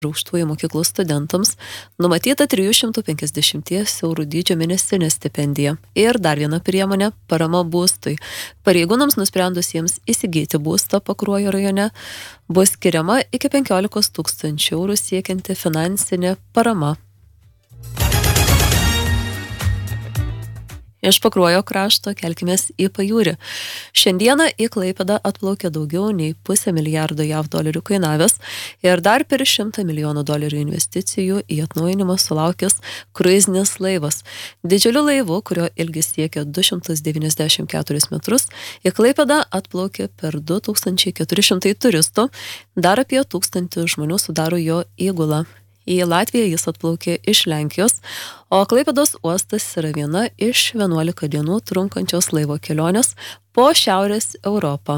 aukštųjų mokyklų studentams numatyta 350 eurų dydžio mėnesinė stipendija. Ir dar viena priemonė – parama būstui. Pareigūnams nusprendusiems įsigyti būstą Pakruojo rajone bus skiriama iki 15 000 eurų siekianti finansinė parama. Iš Pakruojo krašto kelkimės į pajūrį. Šiandieną į Klaipėdą atplaukė daugiau nei $500 milijardo JAV kainavęs ir dar per $100 milijonų investicijų į atnaujinimą sulaukęs kruizinis laivas. Didžiuliu laivu, kurio ilgis siekia 294 metrus, į Klaipėdą atplaukė per 2400 turistų, dar apie 1000 žmonių sudaro jo įgula. Į Latviją jis atplaukė iš Lenkijos, o Klaipėdos uostas yra viena iš 11 dienų trunkančios laivo kelionės po Šiaurės Europą.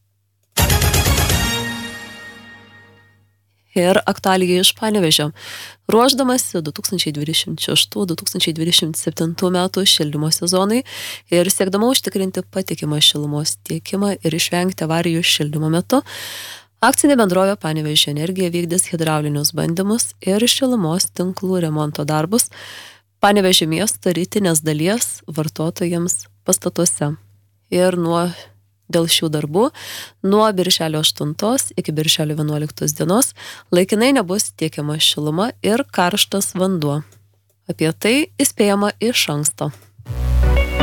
Ir aktualija iš Panevėžio. Ruošdamasi 2026-2027 metų šildymo sezonui ir siekdama užtikrinti patikimą šilumos tiekimą ir išvengti avarijų šildymo metu, akcinė bendrovė Panevėžio energija vykdys hidraulinius bandymus ir šilumos tinklų remonto darbus Panevėžio miesto rytinės dalies vartotojams pastatuose. Ir dėl šių darbų nuo birželio 8 iki birželio 11 dienos laikinai nebus tiekiama šiluma ir karštas vanduo. Apie tai įspėjama iš anksto.